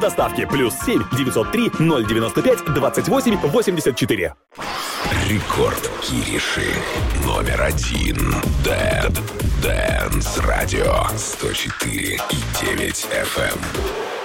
Доставки +7 903 095 28 84. Рекорд Кириши. Номер 1. Dead Dance Radio 104,9 FM.